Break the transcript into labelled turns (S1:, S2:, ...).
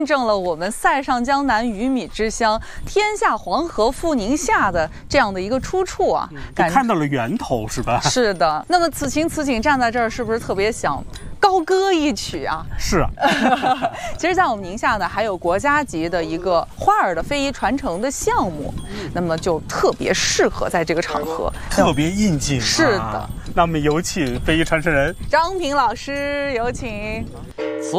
S1: 证了我们塞上江南鱼米之乡，天下黄河赴宁夏的这样的一个出处啊，
S2: 看到了源头是吧？
S1: 是的。那么此情此景站在这儿，是不是特别想高歌一曲啊？
S2: 是啊。
S1: 其实，在我们宁夏呢，还有国家级的一个花儿的非遗传承的项目，那么就特别适合在这个场合，
S2: 特别应景。
S1: 是的。
S2: 那我们有请非遗传承人
S1: 张平老师，有请。